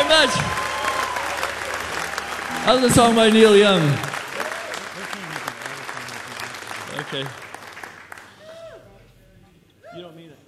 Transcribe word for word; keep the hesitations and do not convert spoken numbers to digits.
much. How's the song by Neil Young? Okay. You don't need it.